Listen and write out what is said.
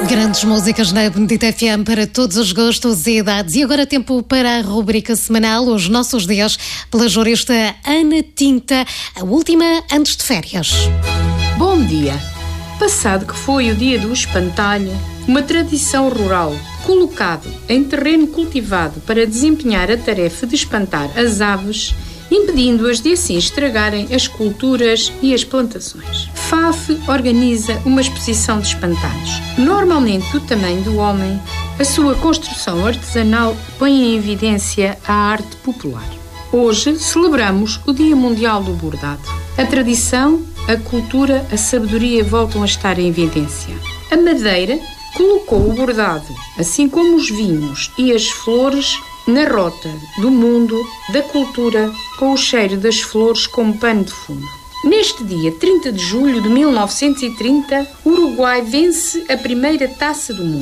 Grandes músicas na Benedita FM para todos os gostos e idades. E agora tempo para a rubrica semanal, Os Nossos Dias, pela jurista Ana Tinta, a última antes de férias. Bom dia! Passado que foi o dia do espantalho, uma tradição rural colocado em terreno cultivado para desempenhar a tarefa de espantar as aves, impedindo-as de assim estragarem as culturas e as plantações. FAF organiza uma exposição de espantalhos, normalmente do tamanho do homem. A sua construção artesanal põe em evidência a arte popular. Hoje celebramos o Dia Mundial do Bordado. A tradição, a cultura, a sabedoria voltam a estar em evidência. A Madeira colocou o bordado, assim como os vinhos e as flores, na rota do mundo, da cultura, com o cheiro das flores como pano de fundo. Neste dia 30 de julho de 1930, o Uruguai vence a primeira Taça do Mundo.